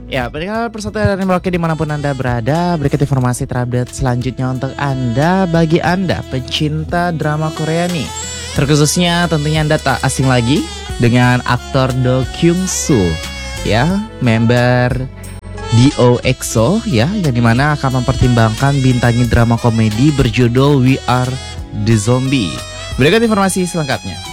Ya, pendengar persatuan dari Merauke dimanapun Anda berada, berikut informasi terupdate selanjutnya untuk Anda. Bagi Anda pecinta drama Korea nih, terkhususnya tentunya Anda tak asing lagi dengan aktor Do Kyung Soo, ya, member DO EXO, ya, yang dimana akan mempertimbangkan bintangi drama komedi berjudul We Are The Zombie. Berikut informasi selengkapnya.